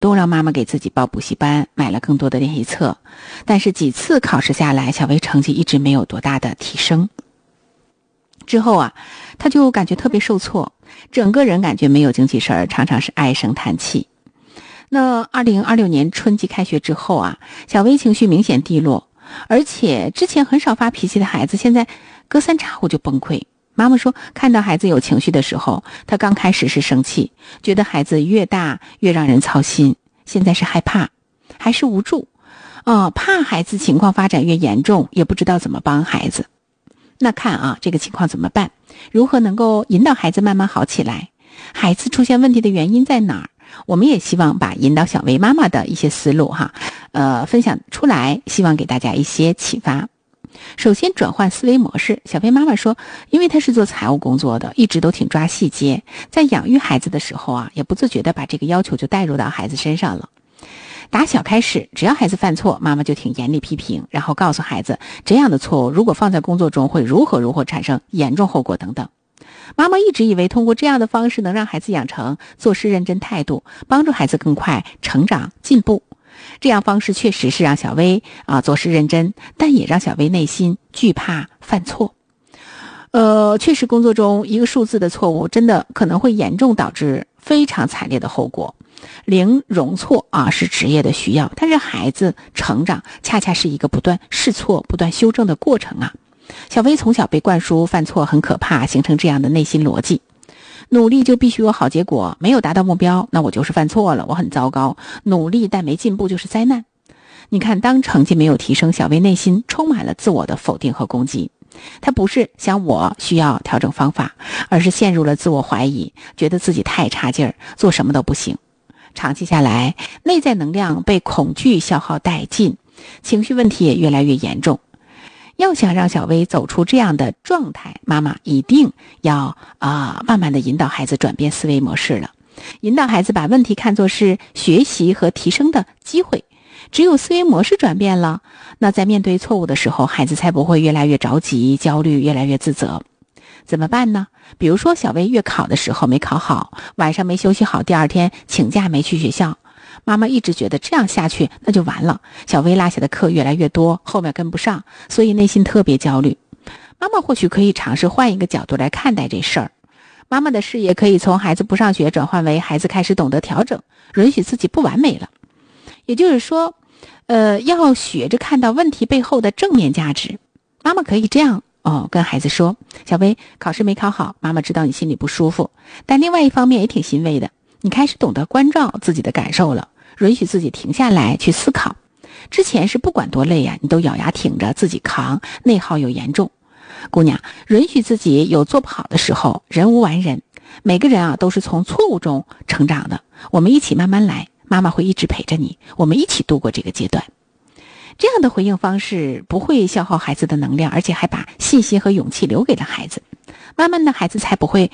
都让妈妈给自己报补习班，买了更多的练习册，但是几次考试下来，小薇成绩一直没有多大的提升。之后啊，她就感觉特别受挫，整个人感觉没有精气神，常常是唉声叹气。那2026年春季开学之后啊，小薇情绪明显低落，而且之前很少发脾气的孩子，现在隔三差五就崩溃。妈妈说，看到孩子有情绪的时候，她刚开始是生气，觉得孩子越大越让人操心，现在是害怕，还是无助，怕孩子情况发展越严重，也不知道怎么帮孩子。那看啊，这个情况怎么办？如何能够引导孩子慢慢好起来？孩子出现问题的原因在哪儿？我们也希望把引导小薇妈妈的一些思路分享出来，希望给大家一些启发。首先转换思维模式，小薇妈妈说，因为她是做财务工作的，一直都挺抓细节，在养育孩子的时候啊，也不自觉地把这个要求就带入到孩子身上了。打小开始，只要孩子犯错，妈妈就挺严厉批评，然后告诉孩子这样的错误如果放在工作中会如何产生严重后果等等。妈妈一直以为通过这样的方式能让孩子养成做事认真态度，帮助孩子更快成长进步。这样方式确实是让小薇做事认真，但也让小薇内心惧怕犯错。确实工作中一个数字的错误真的可能会严重导致非常惨烈的后果。零容错是职业的需要，但是孩子成长恰恰是一个不断试错不断修正的过程啊。小薇从小被灌输犯错很可怕，形成这样的内心逻辑，努力就必须有好结果，没有达到目标，那我就是犯错了，我很糟糕，努力但没进步就是灾难。你看，当成绩没有提升，小薇内心充满了自我的否定和攻击。她不是想我需要调整方法，而是陷入了自我怀疑，觉得自己太差劲儿，做什么都不行。长期下来，内在能量被恐惧消耗殆尽，情绪问题也越来越严重。要想让小薇走出这样的状态，妈妈一定要慢慢的引导孩子转变思维模式了，引导孩子把问题看作是学习和提升的机会。只有思维模式转变了，那在面对错误的时候，孩子才不会越来越着急、焦虑，越来越自责。怎么办呢？比如说小薇月考的时候没考好，晚上没休息好，第二天请假没去学校，妈妈一直觉得这样下去那就完了，小薇落下的课越来越多，后面跟不上，所以内心特别焦虑。妈妈或许可以尝试换一个角度来看待这事儿。妈妈的视野可以从孩子不上学转换为孩子开始懂得调整，允许自己不完美了。也就是说要学着看到问题背后的正面价值。妈妈可以这样跟孩子说，小薇考试没考好，妈妈知道你心里不舒服，但另外一方面也挺欣慰的，你开始懂得关照自己的感受了，允许自己停下来去思考。之前是不管多累你都咬牙挺着自己扛，内耗又严重。姑娘，允许自己有做不好的时候，人无完人，每个人都是从错误中成长的，我们一起慢慢来，妈妈会一直陪着你，我们一起度过这个阶段。这样的回应方式不会消耗孩子的能量，而且还把信心和勇气留给了孩子。慢慢的孩子才不会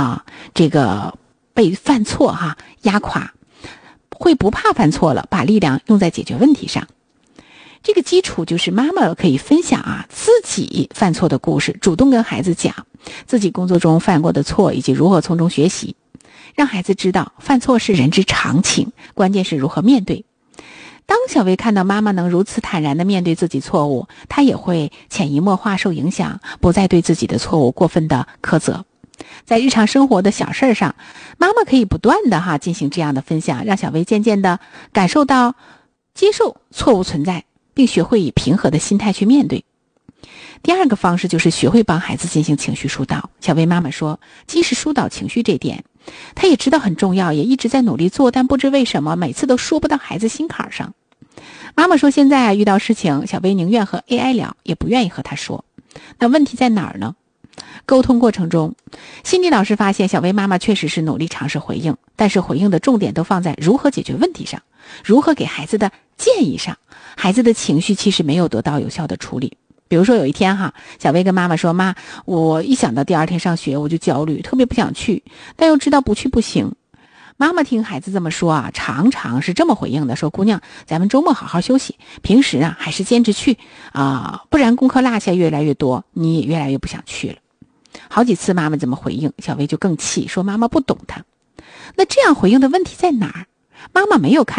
被犯错压垮，会不怕犯错了，把力量用在解决问题上。这个基础就是妈妈可以分享自己犯错的故事，主动跟孩子讲自己工作中犯过的错以及如何从中学习，让孩子知道犯错是人之常情，关键是如何面对。当小薇看到妈妈能如此坦然地面对自己错误，她也会潜移默化受影响，不再对自己的错误过分的苛责。在日常生活的小事上，妈妈可以不断的进行这样的分享，让小薇渐渐地感受到接受错误存在，并学会以平和的心态去面对。第二个方式就是学会帮孩子进行情绪疏导。小薇妈妈说，即使疏导情绪这点她也知道很重要，也一直在努力做，但不知为什么每次都说不到孩子心坎上。妈妈说，现在遇到事情，小薇宁愿和 AI 聊，也不愿意和他说。那问题在哪儿呢？沟通过程中，心理老师发现小薇妈妈确实是努力尝试回应，但是回应的重点都放在如何解决问题上，如何给孩子的建议上，孩子的情绪其实没有得到有效的处理。比如说有一天小薇跟妈妈说，妈，我一想到第二天上学我就焦虑，特别不想去，但又知道不去不行。妈妈听孩子这么说常常是这么回应的，说，姑娘，咱们周末好好休息，平时还是坚持去不然功课落下越来越多，你也越来越不想去了。好几次妈妈这么回应，小薇就更气，说妈妈不懂她。那这样回应的问题在哪儿？ 妈妈没有看